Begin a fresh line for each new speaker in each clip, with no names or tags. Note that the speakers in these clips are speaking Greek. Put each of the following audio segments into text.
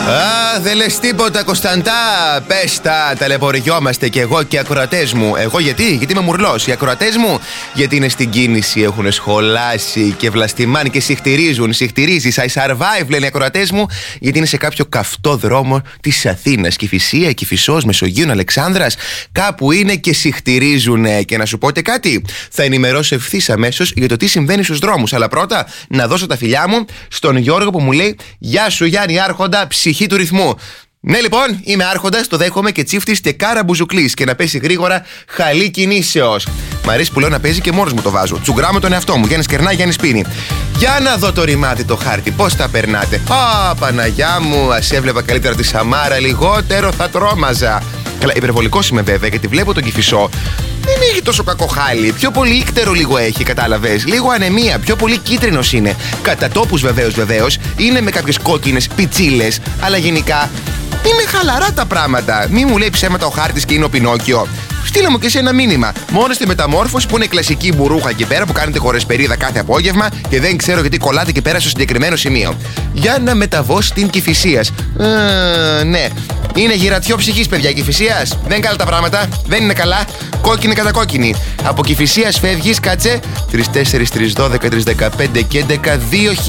Δεν λες τίποτα, Κωνσταντά. Πες τα, ταλαιπωριόμαστε κι εγώ και οι ακροατές μου. Εγώ γιατί είμαι μουρλός. Οι ακροατές μου γιατί είναι στην κίνηση, έχουν σχολάσει και βλαστημάνει και συχτηρίζουν. Συχτηρίζεις, I survive, λένε οι ακροατές μου, γιατί είναι σε κάποιο καυτό δρόμο της Αθήνας. Κηφισία, Κηφισός, Μεσογείων, Αλεξάνδρας. Κάπου είναι και συχτηρίζουν. Και να σου πω και κάτι, θα ενημερώσω ευθύς αμέσως για το τι συμβαίνει στους δρόμους. Αλλά πρώτα να δώσω τα φιλιά μου στον Γιώργο που μου λέει: Γεια σου Γιάννη Άρχοντα, ψυχή του ρυθμού. Ναι, λοιπόν, είμαι άρχοντας, το δέχομαι και τσίφτης και κάρα μπουζουκλής και να πέσει γρήγορα χαλή κινήσεως. Μ' αρέσει που λέω να παίζει και μόνος μου το βάζω. Τσουγκράμω τον εαυτό μου. Γιάννης κερνά, Γιάννης πίνει. Για να δω το ρημάδι το χάρτη, πώς τα περνάτε. Παναγιά μου, ας έβλεπα καλύτερα τη Σαμάρα, λιγότερο θα τρόμαζα. Καλά, υπερβολικός είμαι βέβαια, γιατί βλέπω τον Κηφισό. Δεν έχει τόσο κακό χάλι. Πιο πολύ ύκτερο λίγο έχει, κατάλαβες. Λίγο ανεμία, πιο πολύ κίτρινος είναι. Κατά τόπους βεβαίως, είναι με κάποιες κόκκινες πιτσίλες. Αλλά γενικά είναι χαλαρά τα πράγματα. Μη μου λέει ψέματα ο χάρτης και είναι ο Πινόκιο. Στείλε μου και σε ένα μήνυμα. Μόνο στη μεταμόρφωση που είναι κλασική μπουρούχα εκεί πέρα που κάνετε χορεσπερίδα κάθε απόγευμα και δεν ξέρω γιατί κολλάτε εκεί πέρα στο συγκεκριμένο σημείο. Για να μεταβώ στην Κηφισίας. Ναι. Είναι γυρατιό ψυχής, παιδιά, Κηφισίας. Δεν είναι καλά τα πράγματα. Δεν είναι καλά. Κόκκινη κατά κόκκινη. Από Κηφισίας φεύγεις, κάτσε. 3, 4, 3, 12, 3, 15 και 11,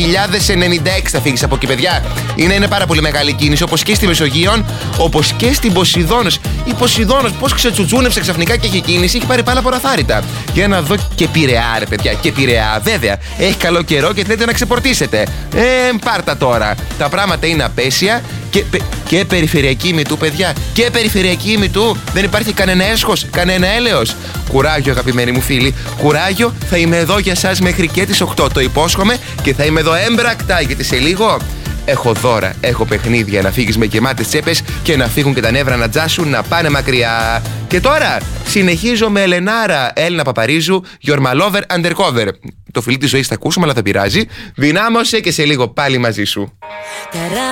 2096 θα φύγεις από εκεί, παιδιά. Είναι πάρα πολύ μεγάλη κίνηση, όπως και στη Μεσογείων, όπως και στην Ποσειδώνος. Η Ποσειδώνος, πώς ξετσουτσούνευσε ξαφνικά και έχει κίνηση, έχει πάρει πάρα πολλά θάρρυτα. Για να δω και Πειραιά, ρε παιδιά. Και Πειραιά, βέβαια. Έχει καλό καιρό και θέλετε να ξεπορτίσετε. Πάρτα τώρα. Τα πράγματα είναι απέσια. Και περιφερειακή μυτού, παιδιά. Και περιφερειακή μυτού. Δεν υπάρχει κανένα έσχος, κανένα έλεος. Κουράγιο, αγαπημένοι μου φίλοι. Κουράγιο, θα είμαι εδώ για σας μέχρι και τις 8. Το υπόσχομαι και θα είμαι εδώ έμπρακτα, γιατί σε λίγο έχω δώρα, έχω παιχνίδια να φύγεις με γεμάτες τσέπες και να φύγουν και τα νεύρα να τζάσουν να πάνε μακριά. Και τώρα συνεχίζω με Ελενάρα, Έλληνα Παπαρίζου, Your My Lover Undercover. Το φιλί της ζωής θα ακούσουμε, αλλά θα πειράζει. Δυνάμωσε και σε λίγο πάλι μαζί σου.